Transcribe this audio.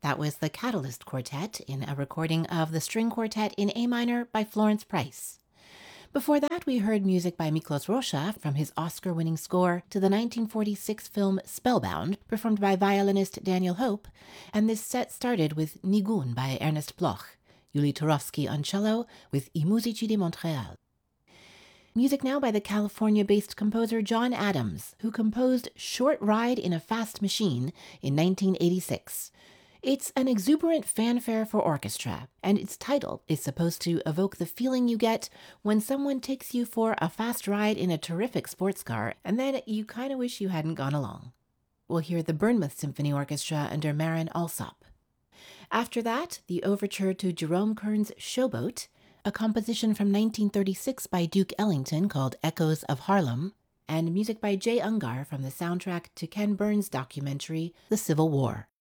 That was the Catalyst Quartet in a recording of the String Quartet in A minor by Florence Price. Before that, we heard music by Miklos Rocha from his Oscar-winning score to the 1946 film Spellbound, performed by violinist Daniel Hope, and this set started with Nigun by Ernest Bloch, Yuli Turovsky on cello with I Musici di Montréal. Music now by the California-based composer John Adams, who composed Short Ride in a Fast Machine in 1986. It's an exuberant fanfare for orchestra, and its title is supposed to evoke the feeling you get when someone takes you for a fast ride in a terrific sports car, and then you kind of wish you hadn't gone along. We'll hear the Bournemouth Symphony Orchestra under Marin Alsop. After that, the overture to Jerome Kern's Showboat, a composition from 1936 by Duke Ellington called Echoes of Harlem, and music by Jay Ungar from the soundtrack to Ken Burns' documentary The Civil War.